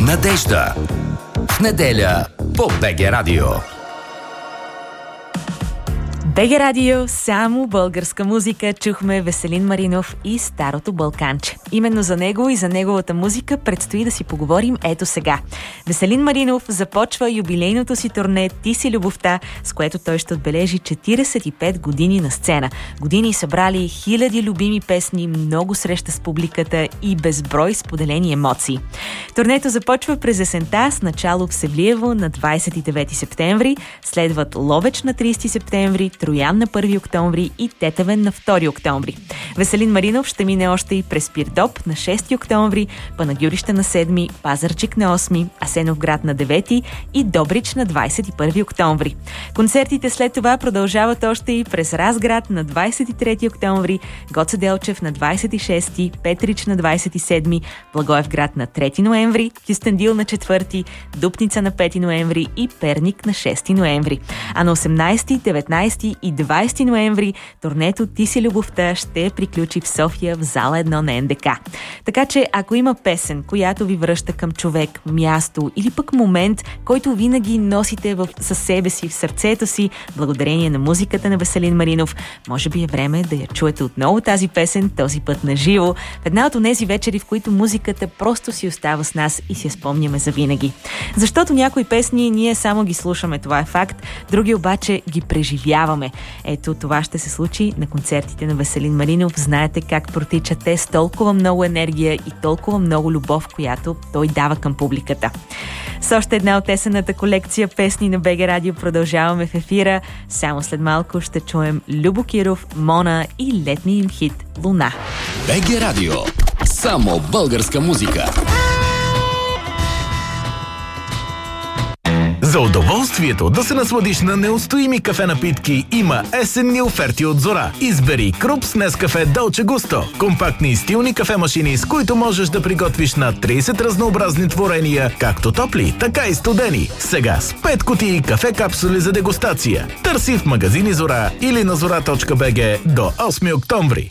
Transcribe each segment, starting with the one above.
Надежда. В неделя по БГ Радио. БГ Радио, само българска музика. Чухме Веселин Маринов и Старото Балканче. Именно за него и за неговата музика предстои да си поговорим ето сега. Веселин Маринов започва юбилейното си турне "Ти си любовта", с което той ще отбележи 45 години на сцена. Години събрали хиляди любими песни, много среща с публиката и безброй споделени емоции. Турнето започва през есента с начало в Севлиево на 29 септември, следват Ловеч на 30 септември, Троян на 1 октомври и Тетевен на 2 октомври. Веселин Маринов ще мине още и през Пирдоп на 6 октомври, Панагюрище на 7, Пазарджик на 8, Асеновград на 9 и Добрич на 21 октомври. Концертите след това продължават още и през Разград на 23 октомври, Гоце Делчев на 26, Петрич на 27, Благоевград на 3 ноември, Кюстендил на 4, Дупница на 5 ноември и Перник на 6 ноември. А на 18, 19 и 20 ноември турнето "Ти си любовта" ще приключи в София в зала 1 на НДК. Така че ако има песен, която ви връща към човек, място или пък момент, който винаги носите със себе си, в сърцето си, благодарение на музиката на Веселин Маринов, може би е време да я чуете отново тази песен, този път на живо, в една от онези вечери, в които музиката просто си остава с нас и си я спомняме завинаги. Защото някои песни ние само ги слушаме, това е факт, други обаче ги преживяваме. Ето това ще се случи на концертите на Веселин Маринов. Знаете как протичат те с толкова много енергия и толкова много любов, която той дава към публиката. С още една от есенната колекция песни на БГ Радио продължаваме в ефира. Само след малко ще чуем Любо Киров, Мона и летния им хит "Луна". БГ Радио. Само българска музика. За удоволствието да се насладиш на неустоими кафе напитки има есенни оферти от Зора. Избери Крупс, Нескафе, Долче Густо. Компактни и стилни кафе-машини, с които можеш да приготвиш на 30 разнообразни творения, както топли, така и студени. Сега с 5 кутии кафе капсули за дегустация. Търси в магазини Зора или на zora.bg до 8 октомври.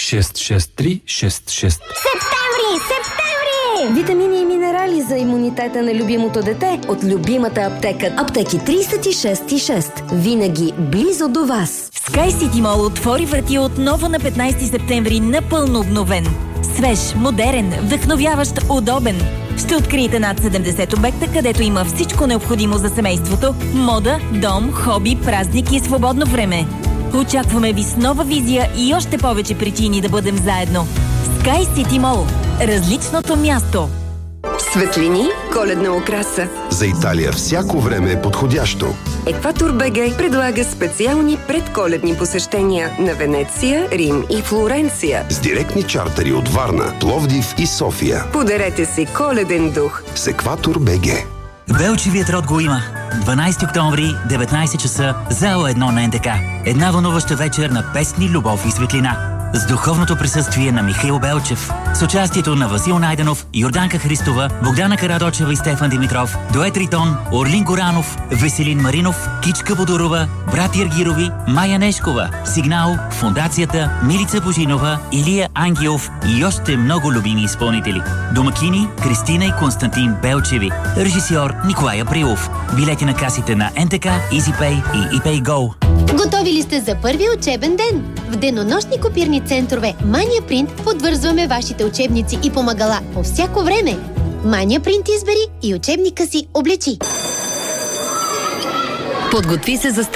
366366. Септември! Витамини и минерали за имунитета на любимото дете от любимата аптека. Аптеки 36,6. Винаги близо до вас. Sky City Mall отвори врати отново на 15 септември напълно обновен. Свеж, модерен, вдъхновяващ, удобен. Ще откриете над 70 обекта, където има всичко необходимо за семейството, мода, дом, хоби, празник и свободно време. Очакваме ви с нова визия и още повече причини да бъдем заедно. Sky City Mall. Различното място. Светлини, коледна украса. За Италия всяко време е подходящо. Екватор БГ предлага специални предколедни посещения на Венеция, Рим и Флоренция. С директни чартери от Варна, Пловдив и София. Подарете си коледен дух С Екватор БГ. Белчевият род го има. 12 октомври, 19 часа, зала 1 на НДК. Една вълнуваща вечер на песни, любов и светлина. С духовното присъствие на Михаил Белчев. С участието на Васил Найденов, Йорданка Христова, Богдана Карадочева и Стефан Димитров, Дует Ритон, Орлин Горанов, Веселин Маринов, Кичка Водорова, брат Ергирови, Майя Нешкова, Сигнал, Фондацията, Милица Божинова, Илия Ангелов и още много любими изпълнители. Домакини Кристина и Константин Белчеви. Режисьор Николай Априлов. Билети на касите на НТК, EasyPay и ePay Go. Готови ли сте за първи учебен ден? В денонощни копирни центрове Mania Print подвързваме вашите учебници и помагала по всяко време. Mania Print избери и учебника си облечи. Подготви се за